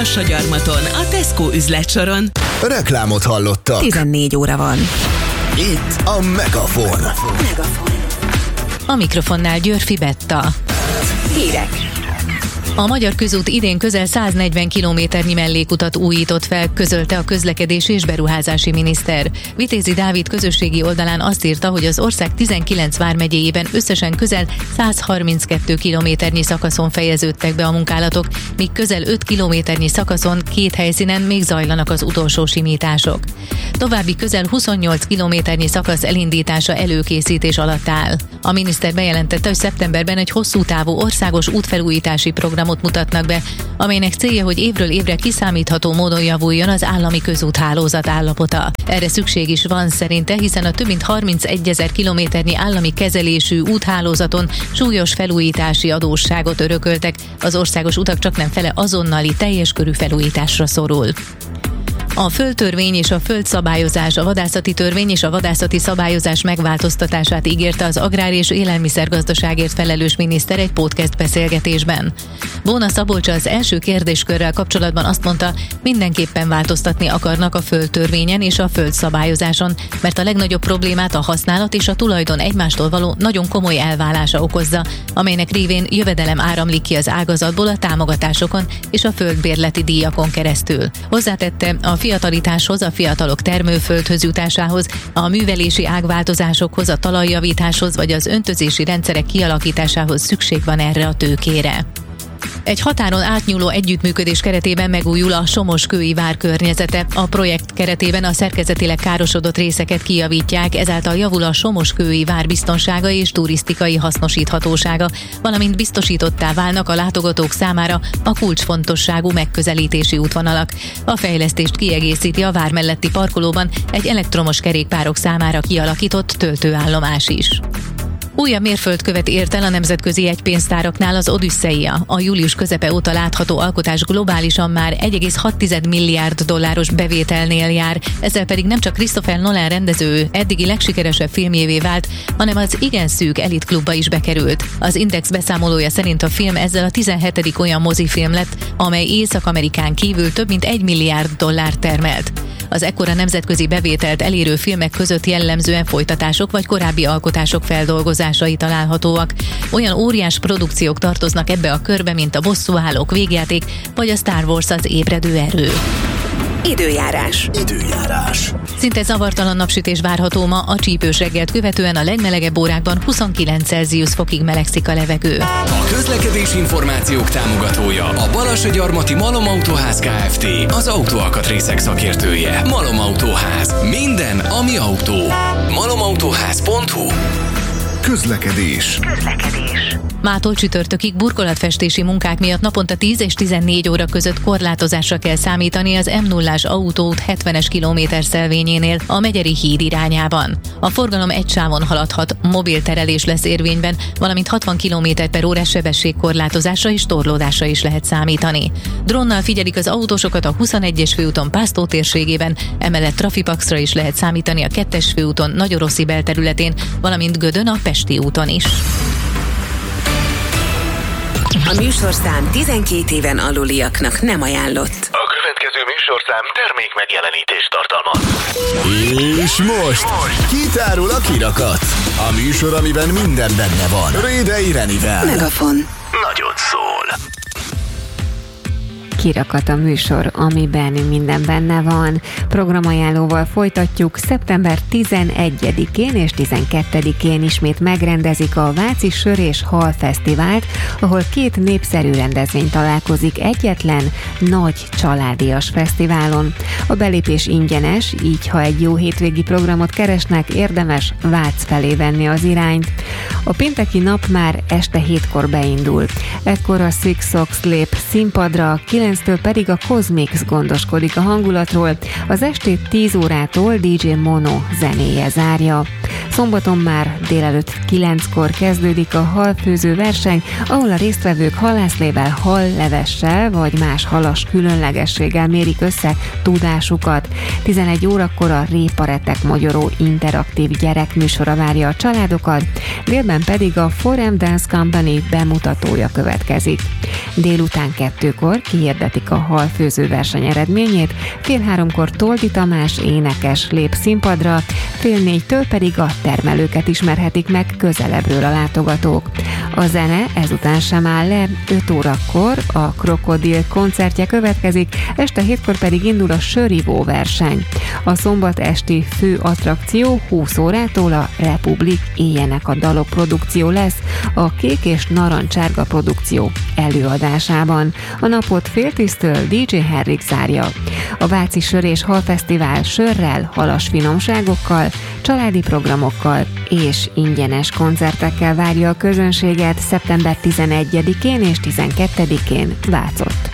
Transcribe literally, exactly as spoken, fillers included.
Balassagyarmaton, a Tesco üzletsoron. Reklámot hallottak. tizennégy óra van. Itt a Megafon. Megafon. A mikrofonnál Györfi Betta. Hírek. A Magyar Közút idén közel száznegyven kilométernyi mellékutat újított fel, közölte a közlekedési és beruházási miniszter. Vitézi Dávid közösségi oldalán azt írta, hogy az ország tizenkilenc vármegyéjében összesen közel százharminckettő kilométernyi szakaszon fejeződtek be a munkálatok, míg közel öt kilométernyi szakaszon két helyszínen még zajlanak az utolsó simítások. További közel huszonnyolc kilométernyi szakasz elindítása előkészítés alatt áll. A miniszter bejelentette, hogy szeptemberben egy hosszú távú országos útfelújítási programot mutatnak be, amelynek célja, hogy évről évre kiszámítható módon javuljon az állami közúthálózat állapota. Erre szükség is van szerinte, hiszen a több mint harmincegyezer kilométernyi állami kezelésű úthálózaton súlyos felújítási adósságot örököltek, az országos utak csaknem fele azonnali teljes körű felújításra szorul. A földtörvény és a földszabályozás, a vadászati törvény és a vadászati szabályozás megváltoztatását ígérte az agrár- és élelmiszergazdaságért felelős miniszter egy podcast beszélgetésben. Bóna Szabolcs az első kérdéskörrel kapcsolatban azt mondta, mindenképpen változtatni akarnak a földtörvényen és a földszabályozáson, mert a legnagyobb problémát a használat és a tulajdon egymástól való nagyon komoly elválása okozza, amelynek révén jövedelem áramlik ki az ágazatból a támogatásokon és a földbérleti díjakon keresztül. Hozzátette, a fiatalitáshoz, a fiatalok termőföldhöz jutásához, a művelési ágváltozásokhoz, a talajjavításhoz vagy az öntözési rendszerek kialakításához szükség van erre a tőkére. Egy határon átnyúló együttműködés keretében megújul a Somoskői vár környezete. A projekt keretében a szerkezetileg károsodott részeket kijavítják, ezáltal javul a Somoskői vár biztonsága és turisztikai hasznosíthatósága, valamint biztosítottá válnak a látogatók számára a kulcsfontosságú megközelítési útvonalak. A fejlesztést kiegészíti a vár melletti parkolóban egy elektromos kerékpárok számára kialakított töltőállomás is. Újabb mérföldkövet ért el a nemzetközi jegypénztáraknál az Odüsszeia. A július közepe óta látható alkotás globálisan már egy egész hat milliárd dolláros bevételnél jár, ezzel pedig nem csak Christopher Nolan rendező eddigi legsikeresebb filmjévé vált, hanem az igen szűk elitklubba is bekerült. Az Index beszámolója szerint a film ezzel a tizenhetedik olyan mozifilm lett, amely Észak-Amerikán kívül több mint egy milliárd dollárt termelt. Az ekkora nemzetközi bevételt elérő filmek között jellemzően folytatások vagy korábbi alkotások feldolgozásai találhatóak. Olyan óriás produkciók tartoznak ebbe a körbe, mint a Bosszúállók végjáték, vagy a Star Wars az ébredő erő. Időjárás. Időjárás. Szinte zavartalan napsütés várható ma, a csípős reggelt követően a legmelegebb órákban huszonkilenc Celsius fokig melegszik a levegő. A közlekedési információk támogatója a Balassagyarmati Malom Autóház Kft. Az autóalkatrészek szakértője. Malom Autóház. Minden, ami autó. malomautóház pont hu. Közlekedés. Közlekedés. Mától csütörtökig burkolatfestési munkák miatt naponta tíz és tizennégy óra között korlátozásra kell számítani az M nullás autóút hetvenes kilométer szelvényénél a Megyeri híd irányában. A forgalom egy sávon haladhat, mobil terelés lesz érvényben, valamint hatvan kilométer per órás sebességkorlátozásra és torlódásra is lehet számítani. Drónnal figyelik az autósokat a huszonegyes főúton Pásztó térségében, emellett trafipaxra is lehet számítani a kettes főúton Nagyorosszi belterületén, valamint Gödön a Pesti úton is. A műsorszám tizenkét éven aluliaknak nem ajánlott. A következő műsorszám termék megjelenítést tartalmaz. És most kitárul a kirakat. A műsor, amiben minden benne van. Rédei Renivel. Megafon. Nagyon szól. Kirakat a műsor, amiben minden benne van. Programajánlóval folytatjuk. Szeptember tizenegyedikén és tizenkettedikén ismét megrendezik a Váci Sör és Hal Fesztivált, ahol két népszerű rendezvény találkozik egyetlen nagy családias fesztiválon. A belépés ingyenes, így ha egy jó hétvégi programot keresnek, érdemes Vác felé venni az irányt. A pénteki nap már este hétkor beindul. Ekkor a Six Sox lép színpadra, kilenctől pedig a Cosmix gondoskodik a hangulatról, az estét tíz órától dé dzsé Mono zenéje zárja. Szombaton már délelőtt kilenckor kezdődik a halfőző verseny, ahol a résztvevők halászlével, hallevessel vagy más halas különlegességgel mérik össze tudásukat. tizenegy órakor a Réparetek Magyaró interaktív gyerekműsora várja a családokat, délben pedig a Forum Dance Company bemutatója következik. Délután kettőkor kihirdetik a halfőző verseny eredményét, fél háromkor Toldi Tamás énekes lép színpadra, fél négytől pedig a termelőket ismerhetik meg közelebbről a látogatók. A zene ezután sem áll le, öt órakor a Krokodil koncertje következik, este hétkor pedig indul a sörivó verseny. A szombat esti fő attrakció húsz órától a Republik Éjjenek a dalok produkció lesz, a Kék és Narancsárga produkció előadásában. A napot fél tíztől dé dzsé Henrik zárja. A Váci Sör és Halfesztivál sörrel, halas finomságokkal, családi programokkal és ingyenes koncertekkel várja a közönséget szeptember tizenegyedikén és tizenkettedikén Vácott.